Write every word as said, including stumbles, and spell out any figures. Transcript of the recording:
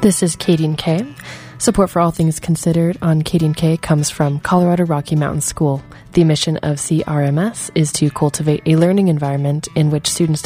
This is K D and K. Support for All Things Considered on K D and K comes from Colorado Rocky Mountain School. The mission of C R M S is to cultivate a learning environment in which students